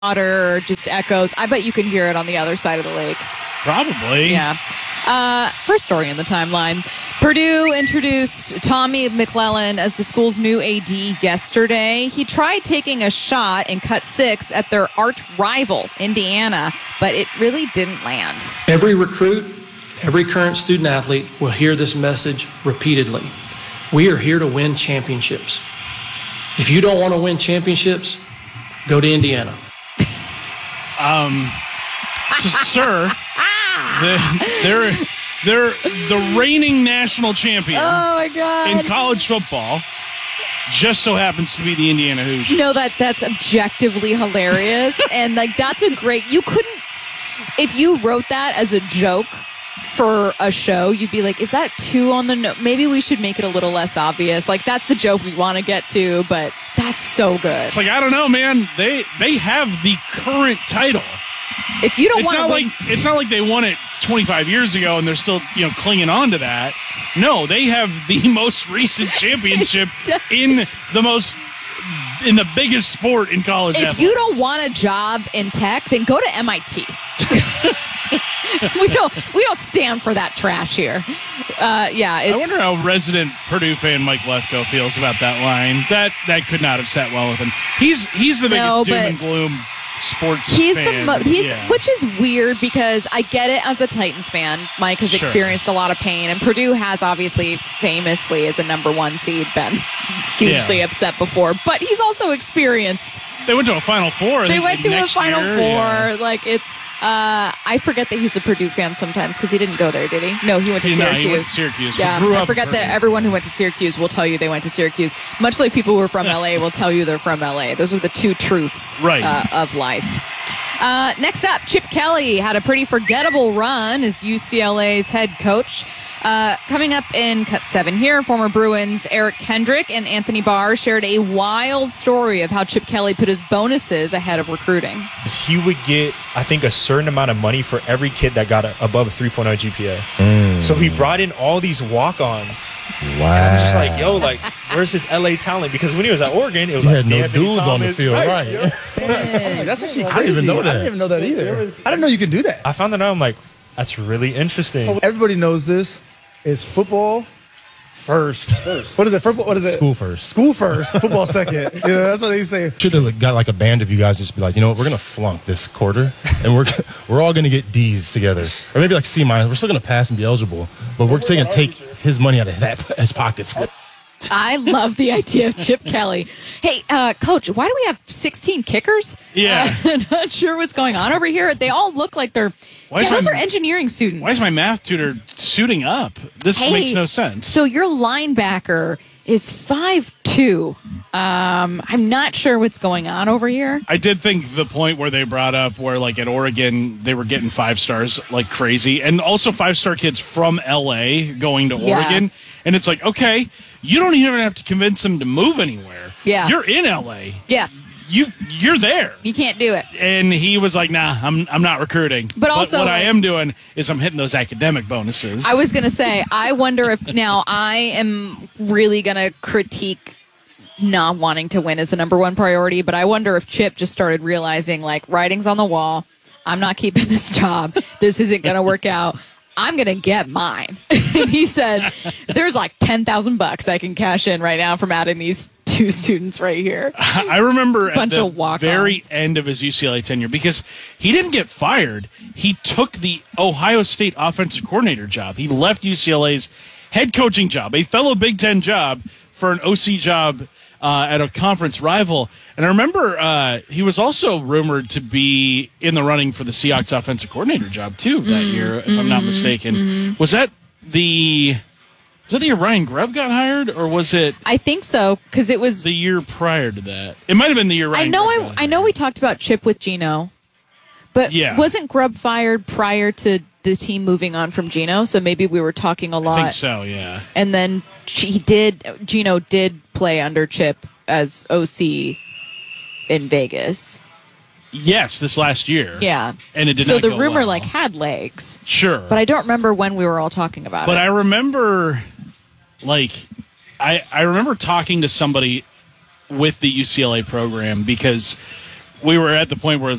water just echoes. I bet you can hear it on the other side of the lake. Probably. Yeah. First story in the timeline. Purdue introduced Tommy McClellan as the school's new AD yesterday. He tried taking a shot in cut 6 at their arch rival, Indiana, but it really didn't land. Every recruit, every current student athlete will hear this message repeatedly. We are here to win championships. If you don't want to win championships, go to Indiana. Sir, they're the reigning national champion Oh my God. in college football. Just so happens to be the Indiana Hoosiers. No, that's objectively hilarious. And that's a great, you couldn't, if you wrote that as a joke for a show, you'd be like, is that too on the note? Maybe we should make it a little less obvious. That's the joke we want to get to, but that's so good. It's I don't know, man. They have the current title. If you don't want to it's not like they won it 25 years ago and they're still, clinging on to that. No, they have the most recent championship in the biggest sport in college. If you don't want a job in tech, then go to MIT. we don't stand for that trash here. I wonder how resident Purdue fan Mike Lefko feels about that line. That could not have sat well with him. He's the biggest doom and gloom sports fan. Which is weird because I get it as a Titans fan. Mike has experienced a lot of pain, and Purdue has obviously famously as a number 1 seed been hugely upset before, but he's also experienced. They went to a Final Four. They went to a Final Four. Yeah. It's. I forget that he's a Purdue fan sometimes because he didn't go there, did he? No, he went to Syracuse. No, he went to Syracuse. Yeah, I forget that everyone who went to Syracuse will tell you they went to Syracuse. Much like people who are from LA will tell you they're from LA. Those are the two truths of life. Next up, Chip Kelly had a pretty forgettable run as UCLA's head coach. Coming up in Cut 7 here, former Bruins Eric Kendrick and Anthony Barr shared a wild story of how Chip Kelly put his bonuses ahead of recruiting. He would get, I think, a certain amount of money for every kid that got above a 3.0 GPA. So he brought in all these walk-ons. Wow. And I'm just like, where's his LA talent? Because when he was at Oregon, it was had no dudes on the field, right? Dang, that's actually crazy. I didn't even know that. I didn't even know that either. I didn't know you could do that. I found that out. I'm like, that's really interesting. So everybody knows this. It's football first. What is it? What is it? School first. School first. Football second. That's what they say. Should have got a band of you guys just be like, we're gonna flunk this quarter, and we're all gonna get D's together, or maybe C-. We're still gonna pass and be eligible, but we're gonna take his money out of his pockets. I love the idea of Chip Kelly. Hey, Coach, why do we have 16 kickers? Yeah. I'm not sure what's going on over here. They all look like those are engineering students. Why is my math tutor suiting up? This makes no sense. So your linebacker is 5'2". I'm not sure what's going on over here. I did think the point where they brought up where, at Oregon, they were getting 5 stars like crazy, and also 5-star kids from LA going to Oregon. And it's okay, you don't even have to convince them to move anywhere. Yeah. You're in LA. Yeah. You're there. You can't do it. And he was like, nah, I'm not recruiting. But also, what I am doing is I'm hitting those academic bonuses. I was going to say, I wonder if now I am really going to critique not wanting to win as the number 1 priority, but I wonder if Chip just started realizing, writing's on the wall. I'm not keeping this job. This isn't going to work out. I'm going to get mine. And he said, there's $10,000 I can cash in right now from adding these 2 students right here. I remember at the walk-ons. very end of his UCLA tenure, because he didn't get fired. He took the Ohio State offensive coordinator job. He left UCLA's head coaching job, a fellow Big Ten job, for an OC job at a conference rival. And I remember he was also rumored to be in the running for the Seahawks offensive coordinator job, too, that year, if I'm not mistaken. Was that the year Ryan Grubb got hired, or was it? I think so, because it was the year prior to that. It might have been the year Ryan Grubb got hired. I know we talked about Chip with Geno, but wasn't Grubb fired prior to the team moving on from Geno? So maybe we were talking a lot. I think so, yeah. And then Geno did play under Chip as OC in Vegas. Yes, this last year. Yeah. And it did so not go the rumor well. had legs. Sure. But I don't remember when we were all talking about it. But I remember I remember talking to somebody with the UCLA program because we were at the point where